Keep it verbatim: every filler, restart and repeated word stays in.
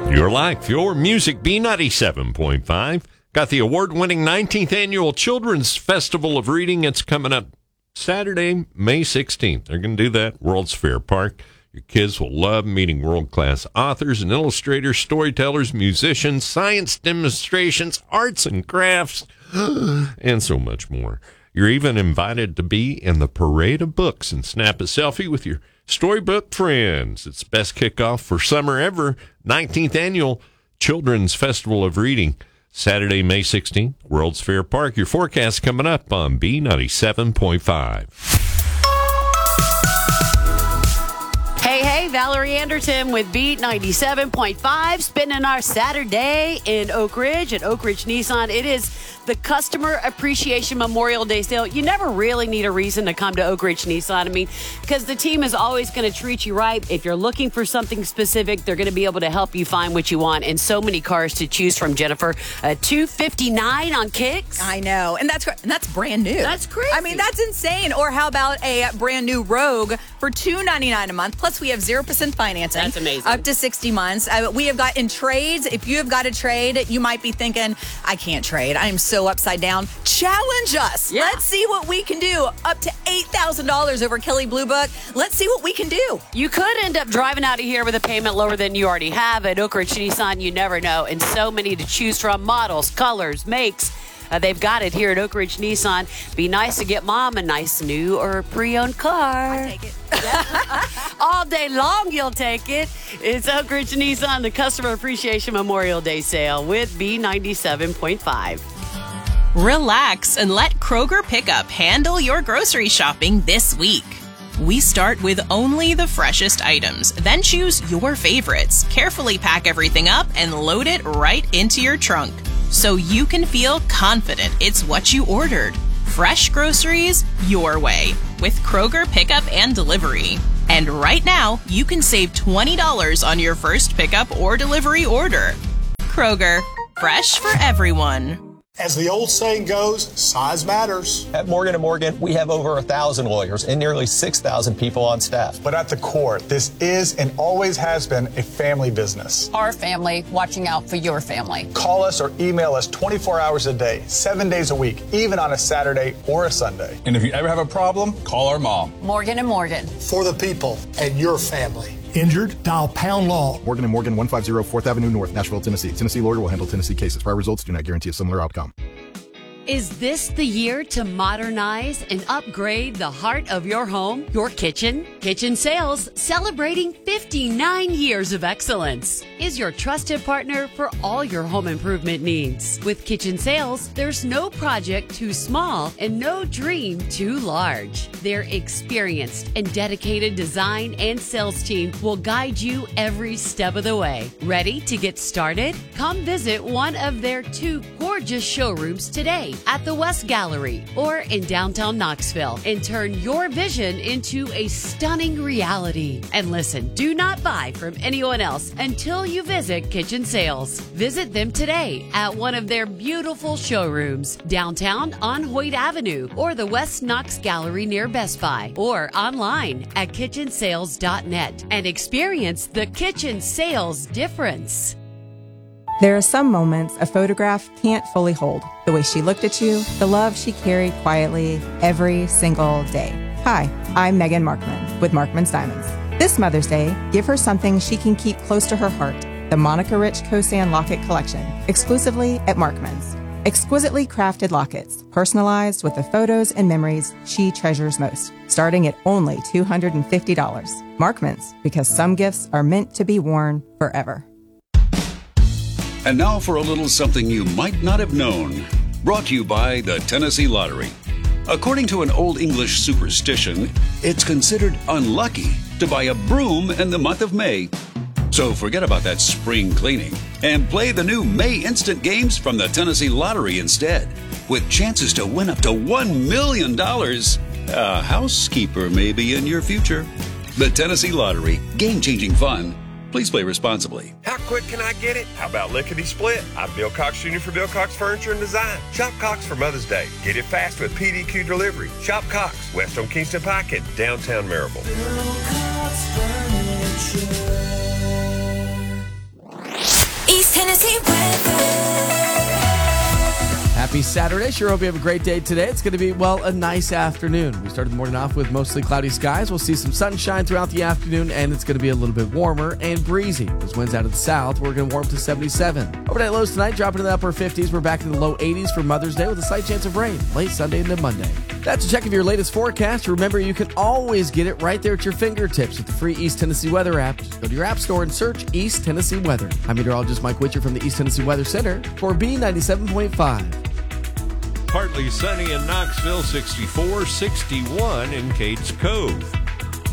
Your life, your music, B ninety-seven point five. Got the award-winning nineteenth Annual Children's Festival of Reading. It's coming up Saturday, May sixteenth. They're going to do that, World's Fair Park. Your kids will love meeting world-class authors and illustrators, storytellers, musicians, science demonstrations, arts and crafts, and so much more. You're even invited to be in the parade of books and snap a selfie with your storybook friends. It's the best kickoff for summer ever. nineteenth Annual Children's Festival of Reading. Saturday, May sixteenth, World's Fair Park. Your forecast coming up on B ninety-seven point five. Hey, hey, Valerie Anderson with Beat ninety-seven point five, spending our Saturday in Oak Ridge at Oak Ridge Nissan. It is the Customer Appreciation Memorial Day sale. You never really need a reason to come to Oak Ridge Nissan. I mean, because the team is always going to treat you right. If you're looking for something specific, they're going to be able to help you find what you want. And so many cars to choose from, Jennifer. Uh, two fifty-nine on Kicks. I know. And that's and that's brand new. That's crazy. I mean, that's insane. Or how about a brand new Rogue for two ninety-nine a month? Plus, we have zero percent financing. That's amazing. Up to sixty months. Uh, we have got in trades. If you have got a trade, you might be thinking, I can't trade. I am so upside down. Challenge us. Yeah. Let's see what we can do. Up to eight thousand dollars over Kelley Blue Book. Let's see what we can do. You could end up driving out of here with a payment lower than you already have. At Oak Ridge Nissan, you never know. And so many to choose from. Models, colors, makes. Uh, they've got it here at Oak Ridge Nissan. Be nice to get mom a nice new or pre-owned car. I take it. All day long, you'll take it. It's Oak Ridge Nissan, the Customer Appreciation Memorial Day sale with B ninety-seven point five. Relax and let Kroger Pickup handle your grocery shopping this week. We start with only the freshest items, then choose your favorites, carefully pack everything up, and load it right into your trunk, so you can feel confident it's what you ordered. Fresh groceries your way with Kroger Pickup and Delivery. And right now, you can save twenty dollars on your first pickup or delivery order. Kroger, fresh for everyone. As the old saying goes, size matters. At Morgan and Morgan, we have over one thousand lawyers and nearly six thousand people on staff. But at the core, this is and always has been a family business. Our family watching out for your family. Call us or email us twenty-four hours a day, seven days a week, even on a Saturday or a Sunday. And if you ever have a problem, call our mom. Morgan and Morgan. For the people and your family. Injured? Dial pound law. Morgan and Morgan, one fifty fourth Avenue North, Nashville, Tennessee. Tennessee lawyer will handle Tennessee cases. Prior results do not guarantee a similar outcome. Is this the year to modernize and upgrade the heart of your home, your kitchen? Kitchen Sales, celebrating fifty-nine years of excellence, is your trusted partner for all your home improvement needs. With Kitchen Sales, there's no project too small and no dream too large. Their experienced and dedicated design and sales team will guide you every step of the way. Ready to get started? Come visit one of their two gorgeous showrooms today at the West Gallery or in downtown Knoxville and turn your vision into a stunning reality. And listen, do not buy from anyone else until you visit Kitchen Sales. Visit them today at one of their beautiful showrooms downtown on Hoyt Avenue or the West Knox Gallery near Best Buy or online at kitchen sales dot net and experience the Kitchen Sales difference. There are some moments a photograph can't fully hold. The way she looked at you, the love she carried quietly every single day. Hi, I'm Megan Markman with Markman's Diamonds. This Mother's Day, give her something she can keep close to her heart. The Monica Rich Kosan Locket Collection, exclusively at Markman's. Exquisitely crafted lockets, personalized with the photos and memories she treasures most, starting at only two hundred fifty dollars. Markman's, because some gifts are meant to be worn forever. And now for a little something you might not have known. Brought to you by the Tennessee Lottery. According to an Old English superstition, it's considered unlucky to buy a broom in the month of May. So forget about that spring cleaning and play the new May Instant Games from the Tennessee Lottery instead, with chances to win up to one million dollars. A housekeeper may be in your future. The Tennessee Lottery. Game-changing fun. Please play responsibly. How quick can I get it? How about lickety split? I'm Bill Cox Junior for Bill Cox Furniture and Design. Shop Cox for Mother's Day. Get it fast with P D Q delivery. Shop Cox, west on Kingston Pike in downtown Maryville. Bill Cox Furniture. Tennessee weather. Happy Saturday. Sure hope you have a great day today. It's going to be, well, a nice afternoon. We started the morning off with mostly cloudy skies. We'll see some sunshine throughout the afternoon, and it's going to be a little bit warmer and breezy. Those winds out of the south, we're going to warm up to seventy-seven. Overnight lows tonight dropping to the upper fifties. We're back in the low eighties for Mother's Day with a slight chance of rain late Sunday into Monday. That's a check of your latest forecast. Remember, you can always get it right there at your fingertips with the free East Tennessee Weather app. Just go to your app store and search East Tennessee Weather. I'm meteorologist Mike Witcher from the East Tennessee Weather Center for B ninety-seven point five. Partly sunny in Knoxville, sixty-four, sixty-one in Cades Cove.